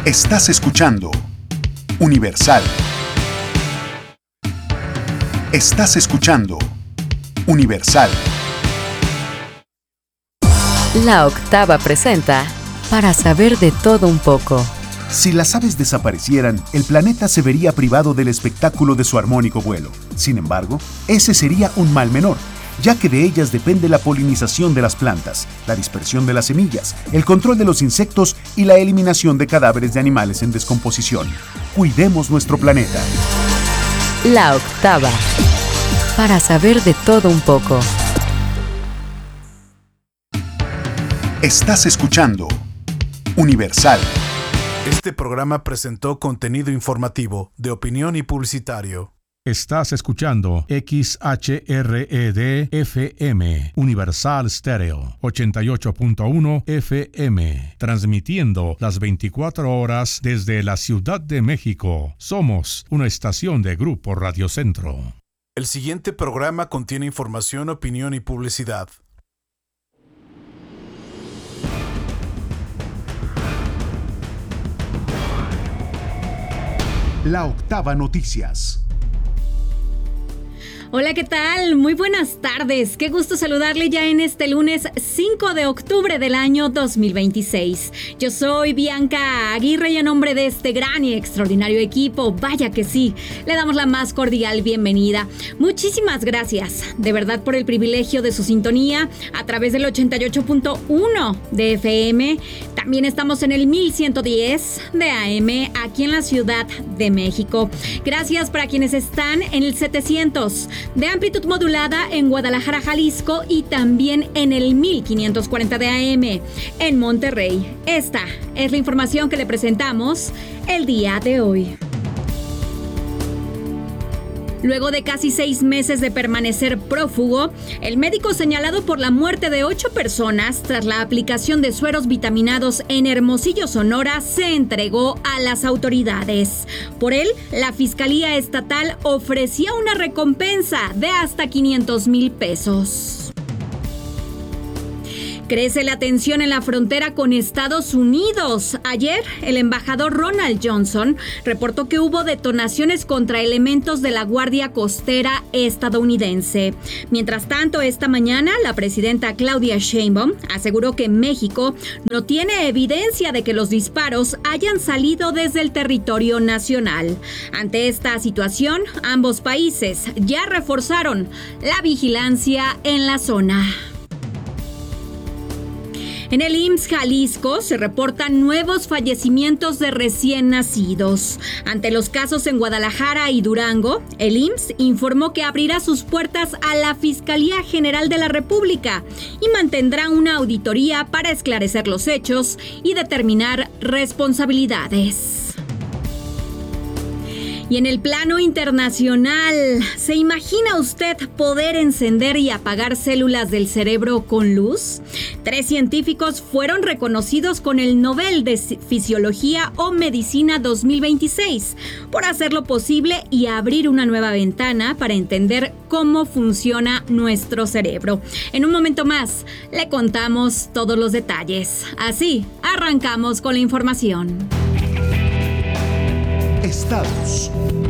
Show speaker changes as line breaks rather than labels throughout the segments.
Estás escuchando Universal. Estás escuchando Universal.
La Octava presenta Para saber de todo un poco.
Si las aves desaparecieran, el planeta se vería privado del espectáculo de su armónico vuelo. Sin embargo, ese sería un mal menor, ya que de ellas depende la polinización de las plantas, la dispersión de las semillas, el control de los insectos y la eliminación de cadáveres de animales en descomposición. Cuidemos nuestro planeta.
La Octava. Para saber de todo un poco.
Estás escuchando Universal.
Este programa presentó contenido informativo, de opinión y publicitario.
Estás escuchando XHRED-FM, Universal Stereo, 88.1 FM, transmitiendo las 24 horas desde la Ciudad de México. Somos una estación de Grupo Radio Centro.
El siguiente programa contiene información, opinión y publicidad.
La Octava Noticias.
Hola, ¿qué tal? Muy buenas tardes. Qué gusto saludarle ya en este lunes 5 de octubre del año 2026. Yo soy Bianca Aguirre y a nombre de este gran y extraordinario equipo, vaya que sí, le damos la más cordial bienvenida. Muchísimas gracias, de verdad, por el privilegio de su sintonía a través del 88.1 de FM. También estamos en el 1110 de AM aquí en la Ciudad de México. Gracias para quienes están en el 700 de amplitud modulada en Guadalajara, Jalisco, y también en el 1540 de AM en Monterrey. Esta es la información que le presentamos el día de hoy. Luego de casi 6 meses de permanecer prófugo, el médico señalado por la muerte de 8 personas tras la aplicación de sueros vitaminados en Hermosillo, Sonora, se entregó a las autoridades. Por él, la Fiscalía Estatal ofrecía una recompensa de hasta 500,000 pesos. Crece la tensión en la frontera con Estados Unidos. Ayer, el embajador Ronald Johnson reportó que hubo detonaciones contra elementos de la Guardia Costera estadounidense. Mientras tanto, esta mañana, la presidenta Claudia Sheinbaum aseguró que México no tiene evidencia de que los disparos hayan salido desde el territorio nacional. Ante esta situación, ambos países ya reforzaron la vigilancia en la zona. En el IMSS Jalisco se reportan nuevos fallecimientos de recién nacidos. Ante los casos en Guadalajara y Durango, el IMSS informó que abrirá sus puertas a la Fiscalía General de la República y mantendrá una auditoría para esclarecer los hechos y determinar responsabilidades. Y en el plano internacional, ¿se imagina usted poder encender y apagar células del cerebro con luz? 3 científicos fueron reconocidos con el Nobel de Fisiología o Medicina 2026 por hacerlo posible y abrir una nueva ventana para entender cómo funciona nuestro cerebro. En un momento más, le contamos todos los detalles. Así, arrancamos con la información.
Estados.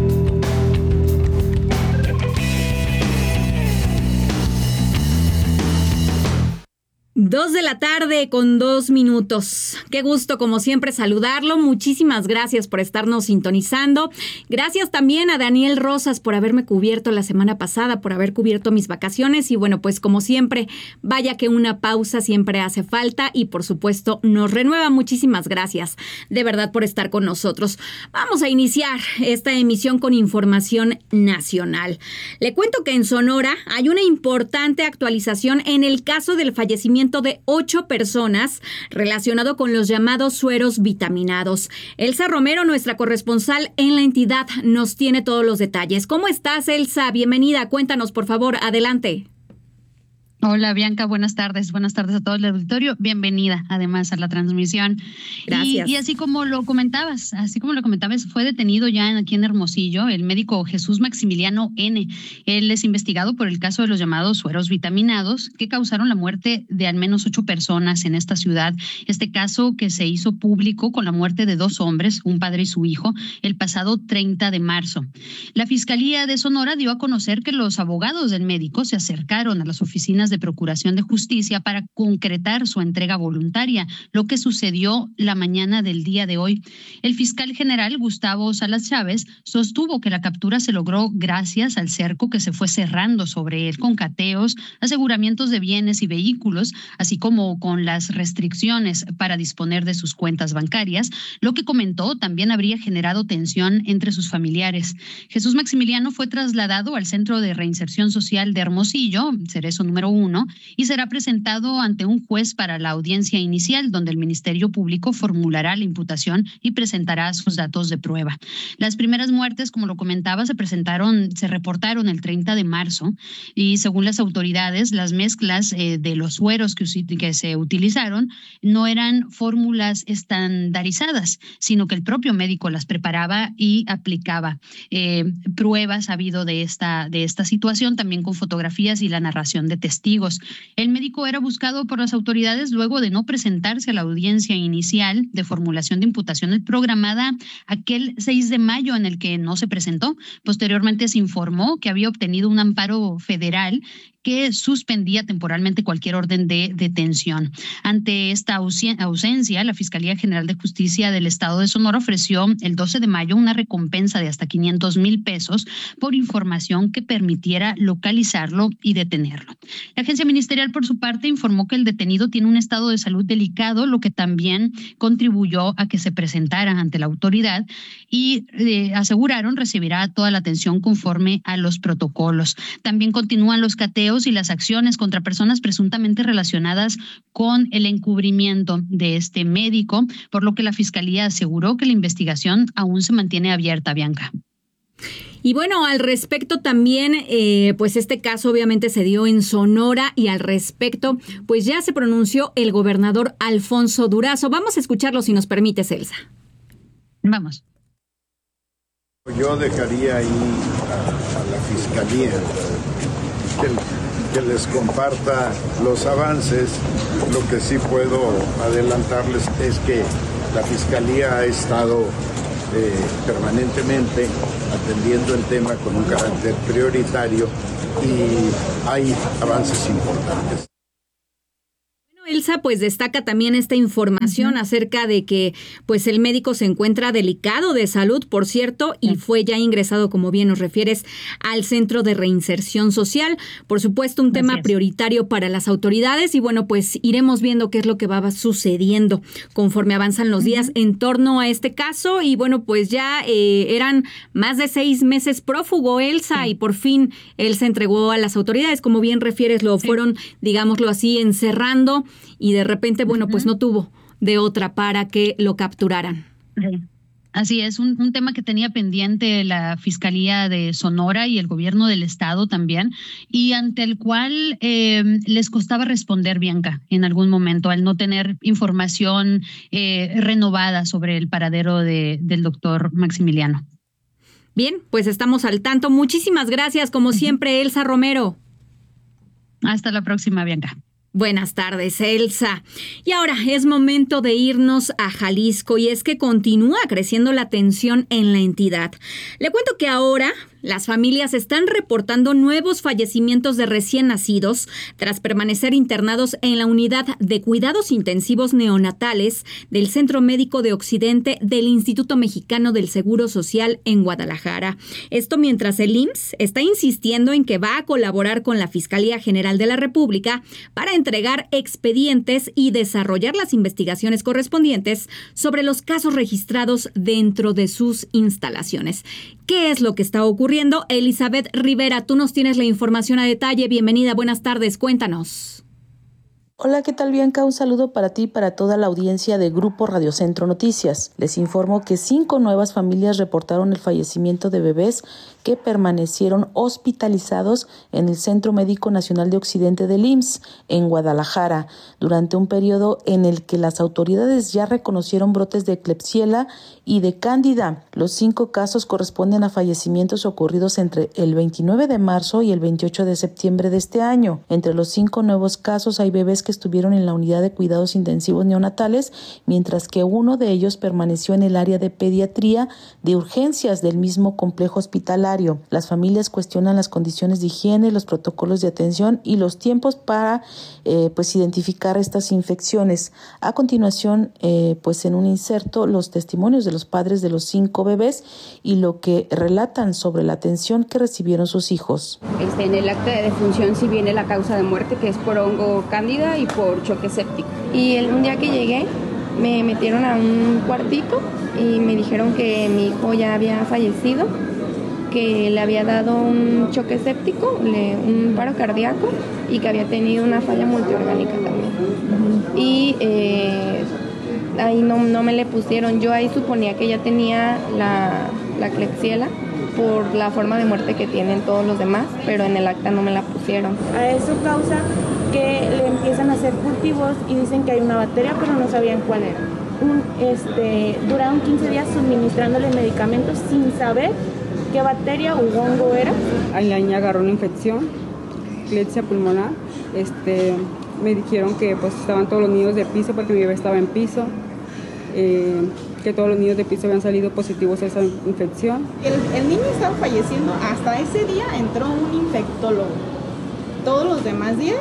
2 de la tarde con 2 minutos. Qué gusto, como siempre, saludarlo. Muchísimas gracias por estarnos sintonizando. Gracias también a Daniel Rosas por haberme cubierto la semana pasada, por haber cubierto mis vacaciones. Y bueno, pues como siempre, vaya que una pausa siempre hace falta y por supuesto nos renueva. Muchísimas gracias de verdad por estar con nosotros. Vamos a iniciar esta emisión con información nacional. Le cuento que en Sonora hay una importante actualización en el caso del fallecimiento de 8 personas relacionado con los llamados sueros vitaminados. Elsa Romero, nuestra corresponsal en la entidad, nos tiene todos los detalles. ¿Cómo estás, Elsa? Bienvenida. Cuéntanos, por favor. Adelante.
Hola Bianca, buenas tardes a todo el auditorio, bienvenida además a la transmisión.
Gracias.
Y así como lo comentabas, fue detenido ya aquí en Hermosillo el médico Jesús Maximiliano N. Él es investigado por el caso de los llamados sueros vitaminados que causaron la muerte de al menos 8 personas en esta ciudad. Este caso que se hizo público con la muerte de 2 hombres, un padre y su hijo, el pasado 30 de marzo. La Fiscalía de Sonora dio a conocer que los abogados del médico se acercaron a las oficinas de Procuración de Justicia para concretar su entrega voluntaria, lo que sucedió la mañana del día de hoy. El fiscal general Gustavo Salas Chávez sostuvo que la captura se logró gracias al cerco que se fue cerrando sobre él con cateos, aseguramientos de bienes y vehículos, así como con las restricciones para disponer de sus cuentas bancarias, lo que comentó también habría generado tensión entre sus familiares. Jesús Maximiliano fue trasladado al Centro de Reinserción Social de Hermosillo, Cerezo número 1, y será presentado ante un juez para la audiencia inicial, donde el Ministerio Público formulará la imputación y presentará sus datos de prueba. Las primeras muertes, como lo comentaba, se reportaron el 30 de marzo y según las autoridades, las mezclas de los sueros que se utilizaron no eran fórmulas estandarizadas, sino que el propio médico las preparaba y aplicaba. Pruebas ha habido de esta situación, también con fotografías y la narración de testigos. El médico era buscado por las autoridades luego de no presentarse a la audiencia inicial de formulación de imputaciones programada aquel 6 de mayo en el que no se presentó. Posteriormente se informó que había obtenido un amparo federal que suspendía temporalmente cualquier orden de detención. Ante esta ausencia, la Fiscalía General de Justicia del Estado de Sonora ofreció el 12 de mayo una recompensa de hasta 500,000 pesos por información que permitiera localizarlo y detenerlo. La agencia ministerial, por su parte, informó que el detenido tiene un estado de salud delicado, lo que también contribuyó a que se presentara ante la autoridad y aseguraron recibirá toda la atención conforme a los protocolos. También continúan los cateos y las acciones contra personas presuntamente relacionadas con el encubrimiento de este médico, por lo que la Fiscalía aseguró que la investigación aún se mantiene abierta, Bianca.
Y bueno, al respecto también, pues este caso obviamente se dio en Sonora y al respecto, pues ya se pronunció el gobernador Alfonso Durazo. Vamos a escucharlo si nos permites, Elsa.
Vamos.
Yo dejaría ahí a la Fiscalía que les comparta los avances. Lo que sí puedo adelantarles es que la Fiscalía ha estado permanentemente atendiendo el tema con un carácter prioritario y hay avances importantes.
Elsa, pues destaca también esta información acerca de que pues el médico se encuentra delicado de salud, por cierto, y fue ya ingresado, como bien nos refieres, al Centro de Reinserción Social. Por supuesto, un tema prioritario para las autoridades y bueno, pues iremos viendo qué es lo que va sucediendo conforme avanzan los días en torno a este caso. Y bueno, pues ya eran más de 6 meses prófugo, Elsa, y por fin él se entregó a las autoridades. Como bien refieres, lo fueron, digámoslo así, encerrando. Y de repente, bueno, pues no tuvo de otra para que lo capturaran.
Así es, un tema que tenía pendiente la Fiscalía de Sonora y el gobierno del estado también, y ante el cual les costaba responder, Bianca, en algún momento, al no tener información renovada sobre el paradero del doctor Maximiliano.
Bien, pues estamos al tanto. Muchísimas gracias, como siempre, Elsa Romero.
Hasta la próxima, Bianca.
Buenas tardes, Elsa. Y ahora es momento de irnos a Jalisco y es que continúa creciendo la tensión en la entidad. Le cuento que ahora las familias están reportando nuevos fallecimientos de recién nacidos tras permanecer internados en la unidad de cuidados intensivos neonatales del Centro Médico de Occidente del Instituto Mexicano del Seguro Social en Guadalajara. Esto mientras el IMSS está insistiendo en que va a colaborar con la Fiscalía General de la República para entregar expedientes y desarrollar las investigaciones correspondientes sobre los casos registrados dentro de sus instalaciones. ¿Qué es lo que está ocurriendo? Elizabeth Rivera, tú nos tienes la información a detalle. Bienvenida, buenas tardes, cuéntanos.
Hola, ¿qué tal, Bianca? Un saludo para ti y para toda la audiencia de Grupo Radio Centro Noticias. Les informo que 5 nuevas familias reportaron el fallecimiento de bebés que permanecieron hospitalizados en el Centro Médico Nacional de Occidente del IMSS en Guadalajara, durante un periodo en el que las autoridades ya reconocieron brotes de Klebsiella y de Cándida. Los 5 casos corresponden a fallecimientos ocurridos entre el 29 de marzo y el 28 de septiembre de este año. Entre los 5 nuevos casos hay bebés que estuvieron en la unidad de cuidados intensivos neonatales, mientras que uno de ellos permaneció en el área de pediatría de urgencias del mismo complejo hospitalario. Las familias cuestionan las condiciones de higiene, los protocolos de atención y los tiempos para identificar estas infecciones. A continuación, en un inserto, los testimonios de los padres de los 5 bebés y lo que relatan sobre la atención que recibieron sus hijos.
En el acta de defunción sí viene la causa de muerte, que es por hongo cándida y por choque séptico.
Y un día que llegué, me metieron a un cuartito y me dijeron que mi hijo ya había fallecido, que le había dado un choque séptico, un paro cardíaco y que había tenido una falla multiorgánica también. Y ahí no me le pusieron. Yo ahí suponía que ya tenía la Klebsiella por la forma de muerte que tienen todos los demás, pero en el acta no me la pusieron.
A eso causa que le empiezan a hacer cultivos y dicen que hay una bacteria, pero no sabían cuál era. Duraron 15 días suministrándole medicamentos sin saber qué bacteria o hongo era.
Ahí la niña agarró una infección, Klebsiella pulmonar. Me dijeron que pues estaban todos los niños de piso, porque mi bebé estaba en piso, que todos los niños de piso habían salido positivos a esa infección.
El niño estaba falleciendo, hasta ese día entró un infectólogo. Todos los demás días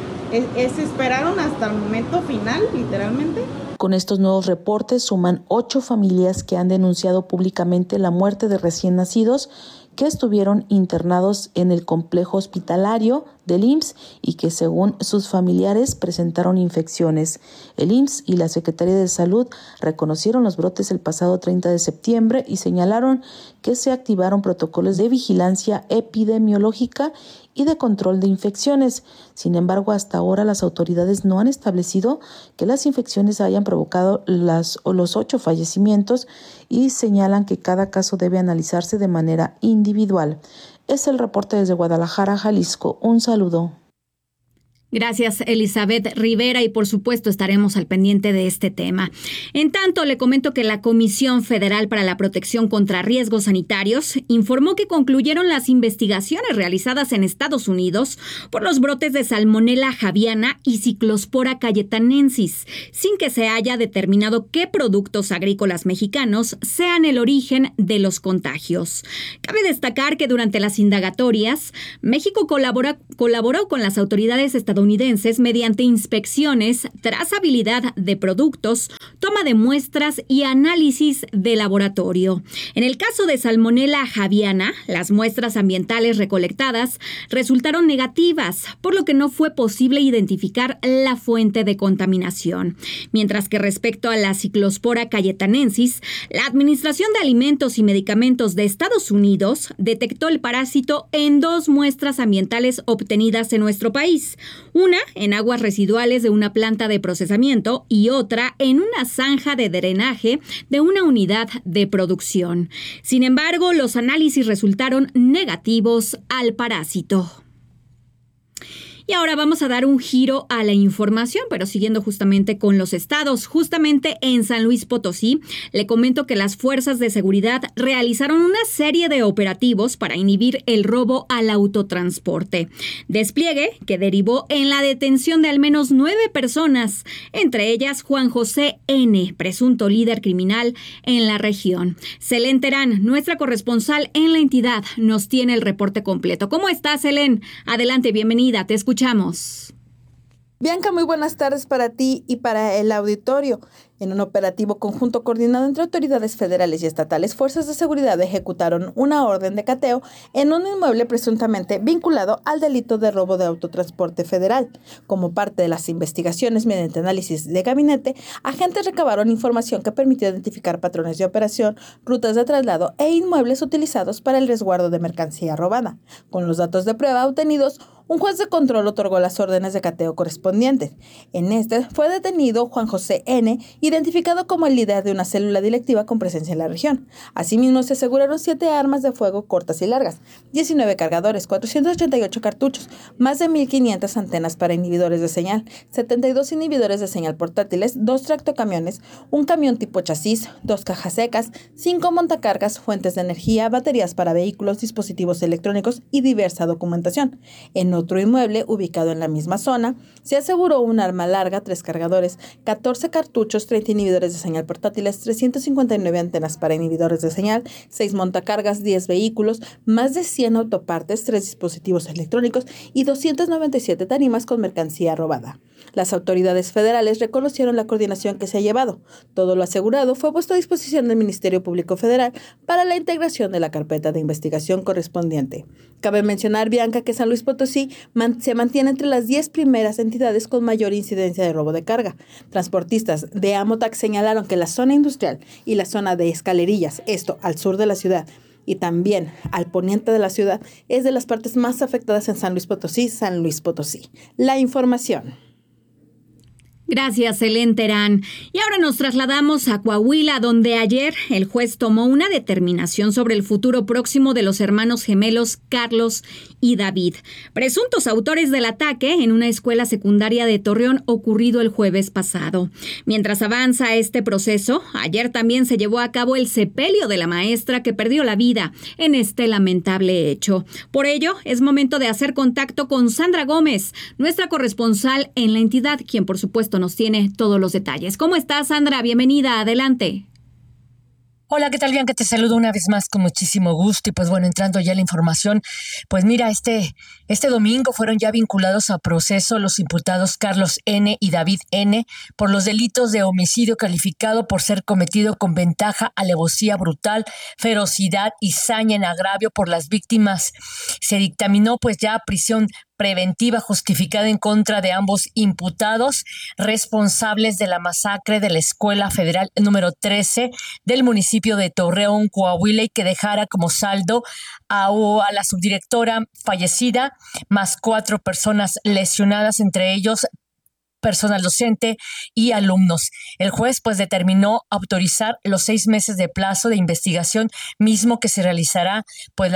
se esperaron hasta el momento final, literalmente.
Con estos nuevos reportes suman 8 familias que han denunciado públicamente la muerte de recién nacidos que estuvieron internados en el complejo hospitalario del IMSS y que, según sus familiares, presentaron infecciones. El IMSS y la Secretaría de Salud reconocieron los brotes el pasado 30 de septiembre y señalaron que se activaron protocolos de vigilancia epidemiológica y de control de infecciones. Sin embargo, hasta ahora las autoridades no han establecido que las infecciones hayan provocado los 8 fallecimientos y señalan que cada caso debe analizarse de manera individual. Es el reporte desde Guadalajara, Jalisco. Un saludo.
Gracias, Elizabeth Rivera, y por supuesto estaremos al pendiente de este tema. En tanto, le comento que la Comisión Federal para la Protección contra Riesgos Sanitarios informó que concluyeron las investigaciones realizadas en Estados Unidos por los brotes de Salmonella javiana y Ciclospora cayetanensis, sin que se haya determinado qué productos agrícolas mexicanos sean el origen de los contagios. Cabe destacar que durante las indagatorias, México colaboró con las autoridades estadounidenses mediante inspecciones, trazabilidad de productos, toma de muestras y análisis de laboratorio. En el caso de Salmonella javiana, las muestras ambientales recolectadas resultaron negativas, por lo que no fue posible identificar la fuente de contaminación. Mientras que respecto a la Ciclospora cayetanensis, la Administración de Alimentos y Medicamentos de Estados Unidos detectó el parásito en 2 muestras ambientales obtenidas en nuestro país. Una en aguas residuales de una planta de procesamiento y otra en una zanja de drenaje de una unidad de producción. Sin embargo, los análisis resultaron negativos al parásito. Y ahora vamos a dar un giro a la información, pero siguiendo justamente con los estados. Justamente en San Luis Potosí, le comento que las fuerzas de seguridad realizaron una serie de operativos para inhibir el robo al autotransporte. Despliegue que derivó en la detención de al menos 9 personas, entre ellas Juan José N., presunto líder criminal en la región. Selén Terán, nuestra corresponsal en la entidad, nos tiene el reporte completo. ¿Cómo estás, Selén? Adelante, bienvenida, te escuchamos.
Bianca, muy buenas tardes para ti y para el auditorio. En un operativo conjunto coordinado entre autoridades federales y estatales, fuerzas de seguridad ejecutaron una orden de cateo en un inmueble presuntamente vinculado al delito de robo de autotransporte federal. Como parte de las investigaciones mediante análisis de gabinete, agentes recabaron información que permitió identificar patrones de operación, rutas de traslado e inmuebles utilizados para el resguardo de mercancía robada. Con los datos de prueba obtenidos, un juez de control otorgó las órdenes de cateo correspondientes. En este fue detenido Juan José N., identificado como el líder de una célula delictiva con presencia en la región. Asimismo, se aseguraron 7 armas de fuego cortas y largas, 19 cargadores, 488 cartuchos, más de 1.500 antenas para inhibidores de señal, 72 inhibidores de señal portátiles, 2 tractocamiones, un camión tipo chasis, 2 cajas secas, 5 montacargas, fuentes de energía, baterías para vehículos, dispositivos electrónicos y diversa documentación. En otro inmueble, ubicado en la misma zona, se aseguró un arma larga, 3 cargadores, 14 cartuchos, 30 inhibidores de señal portátiles, 359 antenas para inhibidores de señal, 6 montacargas, 10 vehículos, más de 100 autopartes, 3 dispositivos electrónicos y 297 tarimas con mercancía robada. Las autoridades federales reconocieron la coordinación que se ha llevado. Todo lo asegurado fue puesto a disposición del Ministerio Público Federal para la integración de la carpeta de investigación correspondiente. Cabe mencionar, Bianca, que San Luis Potosí se mantiene entre las 10 primeras entidades con mayor incidencia de robo de carga. Transportistas de Amotac señalaron que la zona industrial y la zona de Escalerillas, esto al sur de la ciudad, y también al poniente de la ciudad, es de las partes más afectadas en San Luis Potosí. La información.
Gracias, Helen Terán. Y ahora nos trasladamos a Coahuila, donde ayer el juez tomó una determinación sobre el futuro próximo de los hermanos gemelos Carlos y David, presuntos autores del ataque en una escuela secundaria de Torreón ocurrido el jueves pasado. Mientras avanza este proceso, ayer también se llevó a cabo el sepelio de la maestra que perdió la vida en este lamentable hecho. Por ello, es momento de hacer contacto con Sandra Gómez, nuestra corresponsal en la entidad, quien por supuesto nos tiene todos los detalles. ¿Cómo estás, Sandra? Bienvenida, adelante.
Hola, ¿qué tal, Bianca? Te saludo una vez más con muchísimo gusto. Y pues bueno, entrando ya a la información, pues mira, este domingo fueron ya vinculados a proceso los imputados Carlos N. y David N. por los delitos de homicidio calificado por ser cometido con ventaja, alevosía brutal, ferocidad y saña en agravio por las víctimas. Se dictaminó pues ya prisión preventiva justificada en contra de ambos imputados responsables de la masacre de la Escuela Federal número 13 del municipio de Torreón, Coahuila, y que dejara como saldo a la subdirectora fallecida, más 4 personas lesionadas, entre ellos personal docente y alumnos. El juez pues determinó autorizar los 6 meses de plazo de investigación, mismo que se realizará pues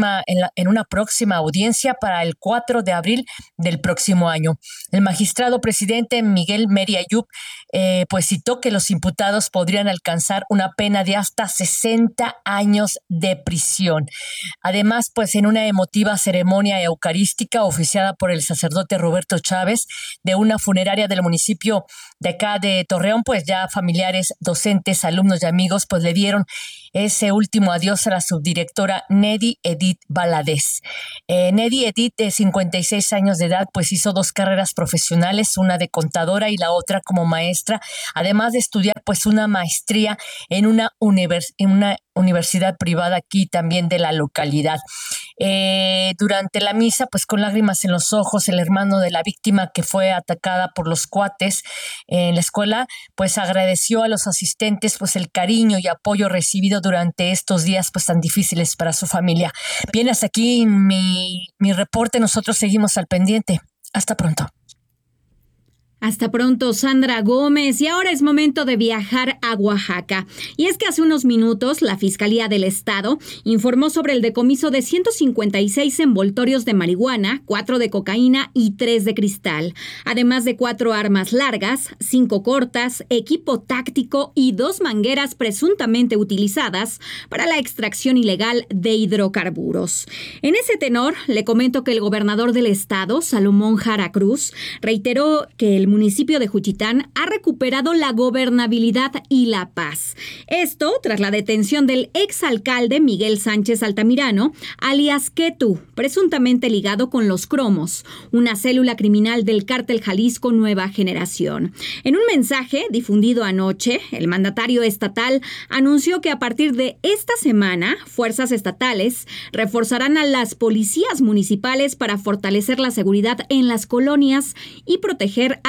en una próxima audiencia para el 4 de abril del próximo año. El magistrado presidente Miguel Meri Ayub pues citó que los imputados podrían alcanzar una pena de hasta 60 años de prisión. Además, pues en una emotiva ceremonia eucarística oficiada por el sacerdote Roberto Chávez de una funeraria del municipio de acá de Torreón, pues ya familiares, docentes, alumnos y amigos pues le dieron ese último adiós a la subdirectora Nedi Edith Valadez. Nedi Edith, de 56 años de edad, pues hizo 2 carreras profesionales, una de contadora y la otra como maestra, además de estudiar pues una maestría en una universidad privada aquí también de la localidad. Durante la misa, pues con lágrimas en los ojos, el hermano de la víctima que fue atacada por los cuates en la escuela, pues agradeció a los asistentes pues el cariño y apoyo recibido durante estos días pues tan difíciles para su familia. Bien, hasta aquí mi reporte. Nosotros seguimos al pendiente. Hasta pronto.
Hasta pronto, Sandra Gómez. Y ahora es momento de viajar a Oaxaca. Y es que hace unos minutos la Fiscalía del Estado informó sobre el decomiso de 156 envoltorios de marihuana, 4 de cocaína y 3 de cristal, además de 4 armas largas, 5 cortas, equipo táctico y 2 mangueras presuntamente utilizadas para la extracción ilegal de hidrocarburos. En ese tenor, le comento que el gobernador del estado, Salomón Jara Cruz, reiteró que el municipio de Juchitán ha recuperado la gobernabilidad y la paz. Esto tras la detención del exalcalde Miguel Sánchez Altamirano, alias Ketu, presuntamente ligado con los Cromos, una célula criminal del cártel Jalisco Nueva Generación. En un mensaje difundido anoche, el mandatario estatal anunció que a partir de esta semana, fuerzas estatales reforzarán a las policías municipales para fortalecer la seguridad en las colonias y proteger a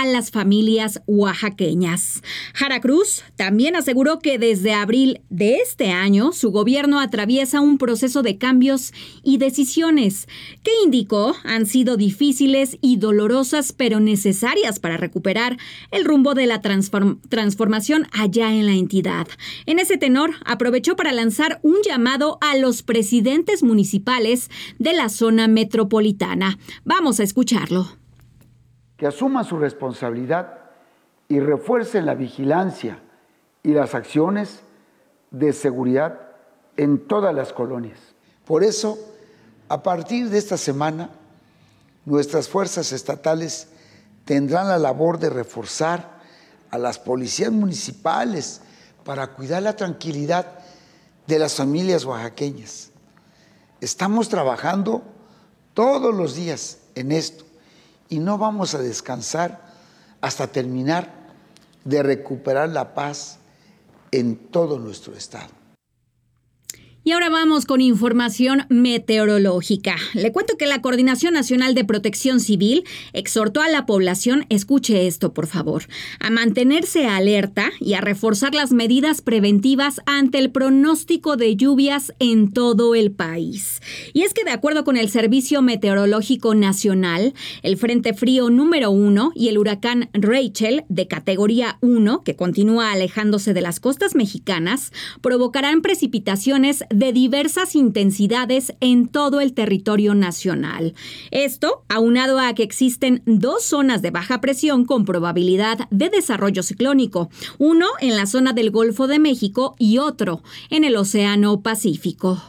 las familias oaxaqueñas. Jara Cruz también aseguró que desde abril de este año su gobierno atraviesa un proceso de cambios y decisiones que indicó han sido difíciles y dolorosas pero necesarias para recuperar el rumbo de la transformación allá en la entidad. En ese tenor, aprovechó para lanzar un llamado a los presidentes municipales de la zona metropolitana. Vamos a escucharlo.
Que asuman su responsabilidad y refuercen la vigilancia y las acciones de seguridad en todas las colonias. Por eso, a partir de esta semana, nuestras fuerzas estatales tendrán la labor de reforzar a las policías municipales para cuidar la tranquilidad de las familias oaxaqueñas. Estamos trabajando todos los días en esto y no vamos a descansar hasta terminar de recuperar la paz en todo nuestro estado.
Y ahora vamos con información meteorológica. Le cuento que la Coordinación Nacional de Protección Civil exhortó a la población, escuche esto por favor, a mantenerse alerta y a reforzar las medidas preventivas ante el pronóstico de lluvias en todo el país. Y es que de acuerdo con el Servicio Meteorológico Nacional, el Frente Frío número 1 y el huracán Rachel de categoría 1, que continúa alejándose de las costas mexicanas, provocarán precipitaciones de diversas intensidades en todo el territorio nacional. Esto, aunado a que existen 2 zonas de baja presión con probabilidad de desarrollo ciclónico, uno en la zona del Golfo de México y otro en el Océano Pacífico.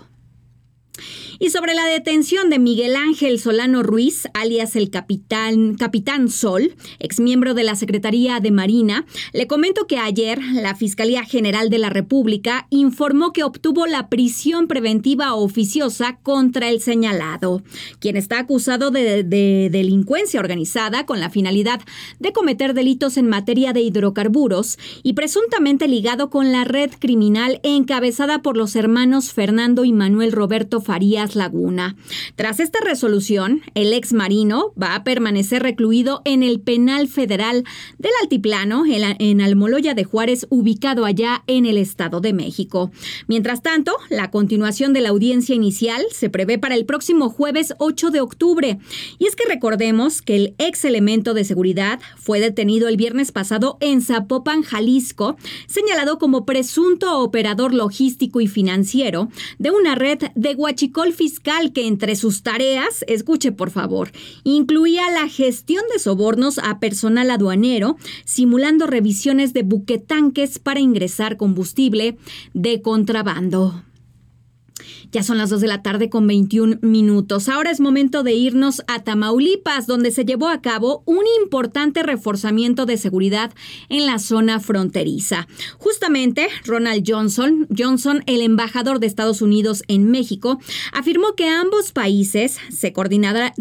Y sobre la detención de Miguel Ángel Solano Ruiz, alias el Capitán Sol, exmiembro de la Secretaría de Marina, le comento que ayer la Fiscalía General de la República informó que obtuvo la prisión preventiva oficiosa contra el señalado, quien está acusado de delincuencia organizada con la finalidad de cometer delitos en materia de hidrocarburos y presuntamente ligado con la red criminal encabezada por los hermanos Fernando y Manuel Roberto Farías Laguna. Tras esta resolución, el ex marino va a permanecer recluido en el Penal Federal del Altiplano en Almoloya de Juárez, ubicado allá en el Estado de México. Mientras tanto, la continuación de la audiencia inicial se prevé para el próximo jueves 8 de octubre. Y es que recordemos que el ex elemento de seguridad fue detenido el viernes pasado en Zapopan, Jalisco, señalado como presunto operador logístico y financiero de una red de huachicol fiscal que entre sus tareas, escuche por favor, incluía la gestión de sobornos a personal aduanero, simulando revisiones de buquetanques para ingresar combustible de contrabando. Ya son las 2 de la tarde con 21 minutos. Ahora es momento de irnos a Tamaulipas, donde se llevó a cabo un importante reforzamiento de seguridad en la zona fronteriza. Justamente, Ronald Johnson, el embajador de Estados Unidos en México, afirmó que ambos países se coordinarán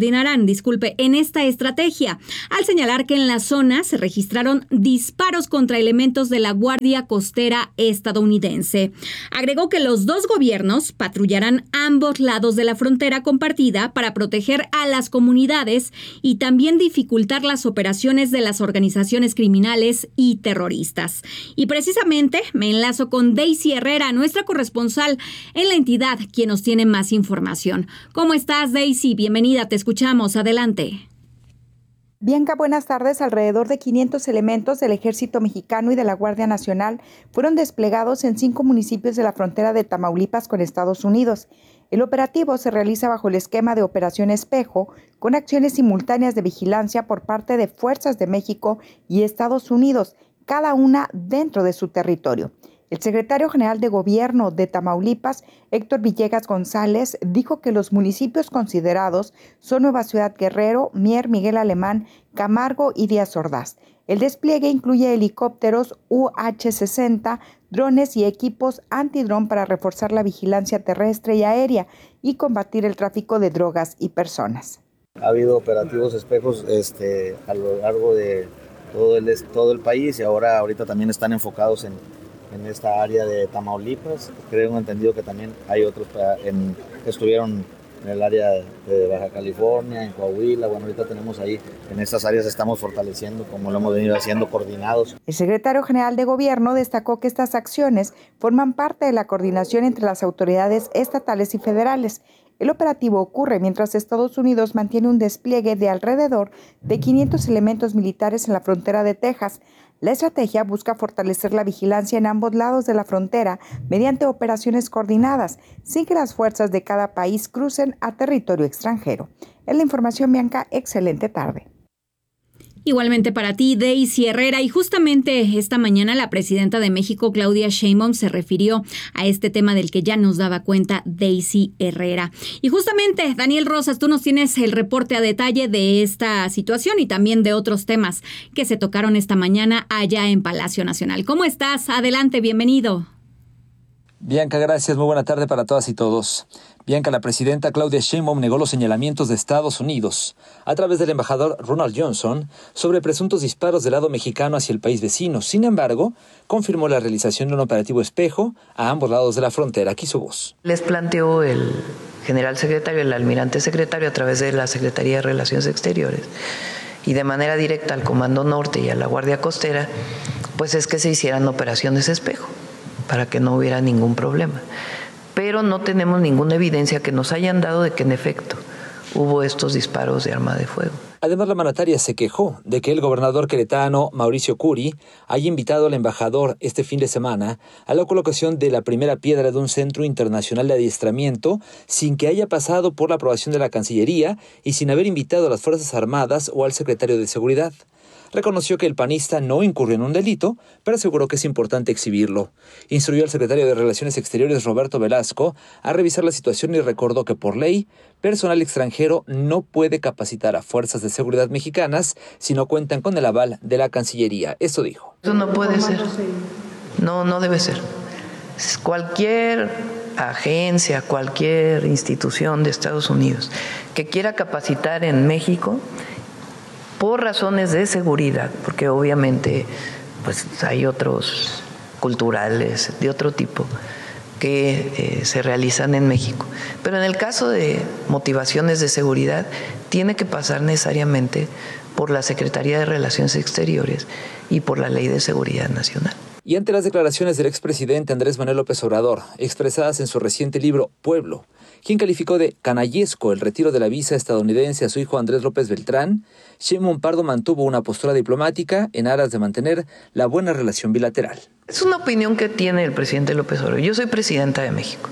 en esta estrategia, al señalar que en la zona se registraron disparos contra elementos de la Guardia Costera estadounidense. Agregó que los dos gobiernos patrullarán ambos lados de la frontera compartida para proteger a las comunidades y también dificultar las operaciones de las organizaciones criminales y terroristas. Y precisamente me enlazo con Daisy Herrera, nuestra corresponsal en la entidad, quien nos tiene más información. ¿Cómo estás, Daisy? Bienvenida, te escuchamos. Adelante.
Bianca, buenas tardes. Alrededor de 500 elementos del Ejército Mexicano y de la Guardia Nacional fueron desplegados en 5 municipios de la frontera de Tamaulipas con Estados Unidos. El operativo se realiza bajo el esquema de Operación Espejo, con acciones simultáneas de vigilancia por parte de fuerzas de México y Estados Unidos, cada una dentro de su territorio. El secretario general de Gobierno de Tamaulipas, Héctor Villegas González, dijo que los municipios considerados son Nueva Ciudad Guerrero, Mier, Miguel Alemán, Camargo y Díaz Ordaz. El despliegue incluye helicópteros UH-60, drones y equipos antidrón para reforzar la vigilancia terrestre y aérea y combatir el tráfico de drogas y personas.
Ha habido operativos espejos a lo largo de todo el país y ahorita también están enfocados en esta área de Tamaulipas. Creo entendido que también hay otros que estuvieron en el área de Baja California, en Coahuila. Bueno, ahorita tenemos ahí, en estas áreas estamos fortaleciendo, como lo hemos venido haciendo, coordinados.
El secretario general de Gobierno destacó que estas acciones forman parte de la coordinación entre las autoridades estatales y federales. El operativo ocurre mientras Estados Unidos mantiene un despliegue de alrededor de 500 elementos militares en la frontera de Texas. La estrategia busca fortalecer la vigilancia en ambos lados de la frontera mediante operaciones coordinadas, sin que las fuerzas de cada país crucen a territorio extranjero. Es la información, Bianca. Excelente tarde.
Igualmente para ti, Daisy Herrera. Y justamente esta mañana la presidenta de México, Claudia Sheinbaum, se refirió a este tema del que ya nos daba cuenta Daisy Herrera. Y justamente, Daniel Rosas, tú nos tienes el reporte a detalle de esta situación y también de otros temas que se tocaron esta mañana allá en Palacio Nacional. ¿Cómo estás? Adelante, bienvenido.
Bianca, gracias. Muy buena tarde para todas y todos. Bianca, la presidenta Claudia Sheinbaum negó los señalamientos de Estados Unidos a través del embajador Ronald Johnson sobre presuntos disparos del lado mexicano hacia el país vecino. Sin embargo, confirmó la realización de un operativo espejo a ambos lados de la frontera. Aquí su voz.
Les planteó el general secretario, el almirante secretario, a través de la Secretaría de Relaciones Exteriores y de manera directa al Comando Norte y a la Guardia Costera, pues es que se hicieran operaciones espejo para que no hubiera ningún problema. Pero no tenemos ninguna evidencia que nos hayan dado de que en efecto hubo estos disparos de arma de fuego.
Además, la mandataria se quejó de que el gobernador queretano Mauricio Curi haya invitado al embajador este fin de semana a la colocación de la primera piedra de un centro internacional de adiestramiento sin que haya pasado por la aprobación de la Cancillería y sin haber invitado a las Fuerzas Armadas o al secretario de Seguridad. Reconoció que el panista no incurrió en un delito, pero aseguró que es importante exhibirlo. Instruyó al secretario de Relaciones Exteriores, Roberto Velasco, a revisar la situación y recordó que por ley, personal extranjero no puede capacitar a fuerzas de seguridad mexicanas si no cuentan con el aval de la Cancillería. Esto dijo.
Eso no puede ser. No debe ser. Cualquier agencia, cualquier institución de Estados Unidos que quiera capacitar en México, por razones de seguridad, porque obviamente pues hay otros culturales de otro tipo que se realizan en México. Pero en el caso de motivaciones de seguridad, tiene que pasar necesariamente por la Secretaría de Relaciones Exteriores y por la Ley de Seguridad Nacional.
Y ante las declaraciones del expresidente Andrés Manuel López Obrador, expresadas en su reciente libro Pueblo, quien calificó de canallesco el retiro de la visa estadounidense a su hijo Andrés López Beltrán, Sheinbaum Pardo mantuvo una postura diplomática en aras de mantener la buena relación bilateral.
Es una opinión que tiene el presidente López Obrador. Yo soy presidenta de México.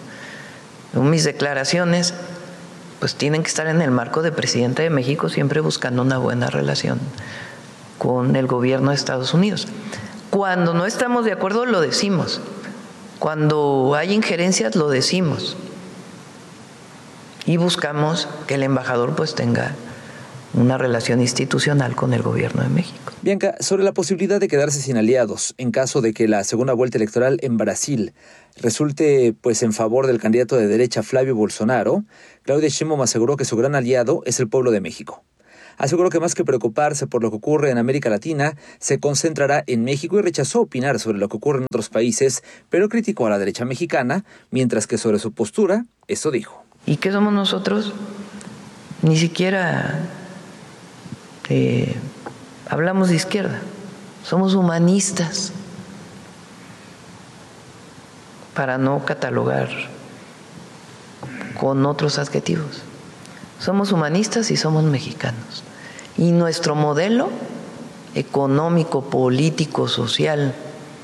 Mis declaraciones pues tienen que estar en el marco de presidenta de México, siempre buscando una buena relación con el gobierno de Estados Unidos. Cuando no estamos de acuerdo, lo decimos. Cuando hay injerencias, lo decimos. Y buscamos que el embajador pues tenga una relación institucional con el gobierno de México.
Bianca, sobre la posibilidad de quedarse sin aliados en caso de que la segunda vuelta electoral en Brasil resulte pues en favor del candidato de derecha Flavio Bolsonaro, Claudia Sheinbaum aseguró que su gran aliado es el pueblo de México. Aseguró que más que preocuparse por lo que ocurre en América Latina, se concentrará en México y rechazó opinar sobre lo que ocurre en otros países, pero criticó a la derecha mexicana, mientras que sobre su postura, esto dijo.
¿Y qué somos nosotros? Ni siquiera hablamos de izquierda, somos humanistas, para no catalogar con otros adjetivos. Somos humanistas y somos mexicanos. Y nuestro modelo económico, político, social,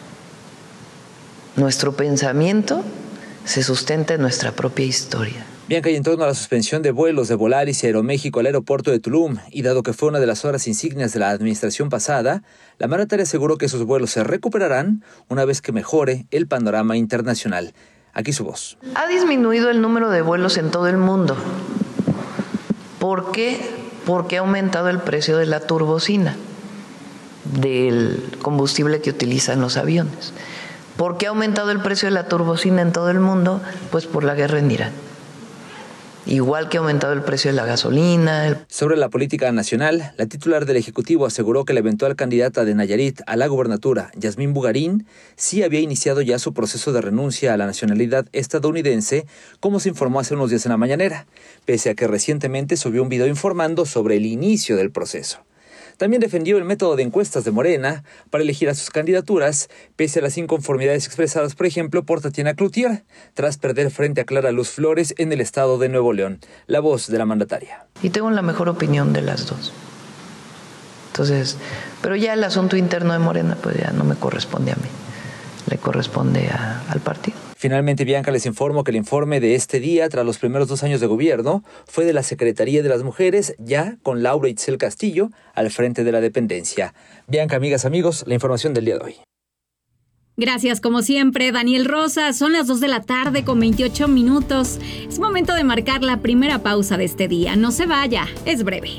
nuestro pensamiento se sustenta en nuestra propia historia.
Bianca, y en torno a la suspensión de vuelos de Volaris y Aeroméxico al aeropuerto de Tulum, y dado que fue una de las horas insignias de la administración pasada, la mandataria aseguró que esos vuelos se recuperarán una vez que mejore el panorama internacional. Aquí su voz.
Ha disminuido el número de vuelos en todo el mundo. ¿Por qué? Porque ha aumentado el precio de la turbocina, del combustible que utilizan los aviones. ¿Por qué ha aumentado el precio de la turbocina en todo el mundo? Pues por la guerra en Irán. igual que ha aumentado el precio de la gasolina.
Sobre la política nacional, la titular del Ejecutivo aseguró que la eventual candidata de Nayarit a la gobernatura, Yasmín Bugarín, sí había iniciado ya su proceso de renuncia a la nacionalidad estadounidense, como se informó hace unos días en la mañanera, pese a que recientemente subió un video informando sobre el inicio del proceso. También defendió el método de encuestas de Morena para elegir a sus candidaturas, pese a las inconformidades expresadas, por ejemplo, por Tatiana Cloutier, tras perder frente a Clara Luz Flores en el estado de Nuevo León. La voz de la mandataria.
Y tengo la mejor opinión de las dos. Entonces, pero ya el asunto interno de Morena, pues ya no me corresponde a mí, le corresponde al partido.
Finalmente, Bianca, les informo que el informe de este día, tras los primeros 2 años de gobierno, fue de la Secretaría de las Mujeres, ya con Laura Itzel Castillo al frente de la dependencia. Bianca, amigas, amigos, la información del día de hoy.
Gracias, como siempre, Daniel Rosa. Son las 2 de la tarde con 28 minutos. Es momento de marcar la primera pausa de este día. No se vaya, es breve.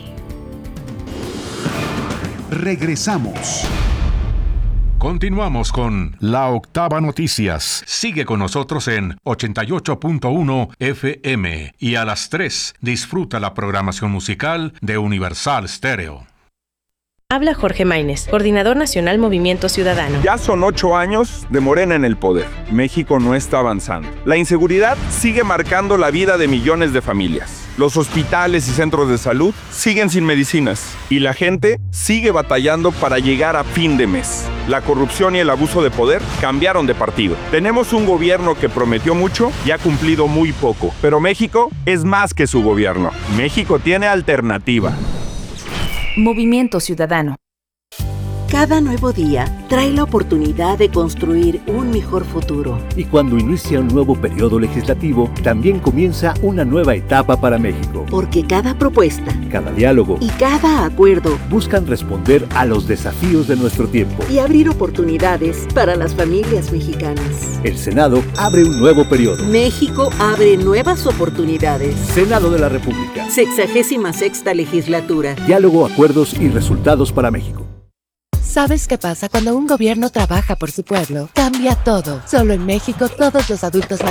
Regresamos.
Continuamos con La Octava Noticias. Sigue con nosotros en 88.1 FM y a las 3 disfruta la programación musical de Universal Stereo.
Habla Jorge Maínez, coordinador nacional Movimiento Ciudadano.
Ya son 8 años de Morena en el poder. México no está avanzando. La inseguridad sigue marcando la vida de millones de familias. Los hospitales y centros de salud siguen sin medicinas. Y la gente sigue batallando para llegar a fin de mes. La corrupción y el abuso de poder cambiaron de partido. Tenemos un gobierno que prometió mucho y ha cumplido muy poco. Pero México es más que su gobierno. México tiene alternativa.
Movimiento Ciudadano.
Cada nuevo día trae la oportunidad de construir un mejor futuro.
Y cuando inicia un nuevo periodo legislativo, también comienza una nueva etapa para México.
Porque cada propuesta,
cada diálogo
y cada acuerdo
buscan responder a los desafíos de nuestro tiempo
y abrir oportunidades para las familias mexicanas.
El Senado abre un nuevo periodo.
México abre nuevas oportunidades.
Senado de la República.
66ª legislatura.
Diálogo, acuerdos y resultados para México.
¿Sabes qué pasa cuando un gobierno trabaja por su pueblo? Cambia todo. Solo en México todos los adultos